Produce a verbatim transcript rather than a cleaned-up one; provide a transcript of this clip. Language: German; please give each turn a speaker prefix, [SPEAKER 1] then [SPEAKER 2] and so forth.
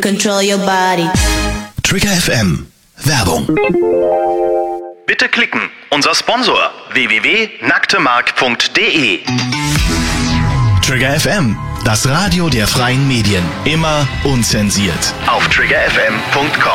[SPEAKER 1] Control your body.
[SPEAKER 2] Trigger F M. Werbung.
[SPEAKER 3] Bitte klicken. Unser Sponsor w w w punkt nacktemark punkt d e.
[SPEAKER 2] Trigger F M. Das Radio der freien Medien. Immer unzensiert.
[SPEAKER 3] Auf trigger f m punkt com.